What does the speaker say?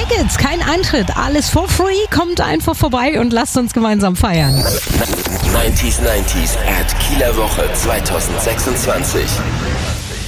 Tickets, kein Eintritt, alles for free. Kommt einfach vorbei und lasst uns gemeinsam feiern. 90s at Kieler Woche 2026.